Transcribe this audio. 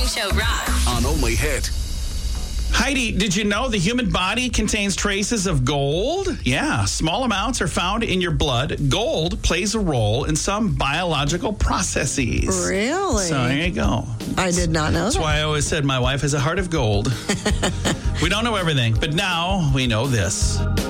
Show rocks. On Only Hit. Heidi, did you know the human body contains traces of gold? Yeah, small amounts are found in your blood. Gold plays a role in some biological processes. Really? So there you go. I did not know That's that. why I always said my wife has a heart of gold. We don't know everything, but now we know this.